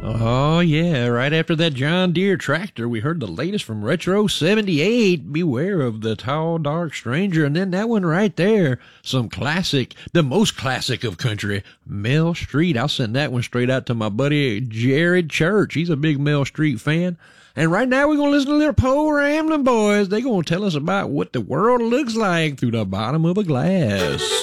Oh, yeah, right after that John Deere tractor, we heard the latest from Retro 78, Beware of the Tall Dark Stranger, and then that one right there, some classic, the most classic of country, Mel Street. I'll send that one straight out to my buddy Jared Church. He's a big Mel Street fan. And right now we're going to listen to little Poe Ramblin' Boys. They're going to tell us about what the world looks like through the bottom of a glass.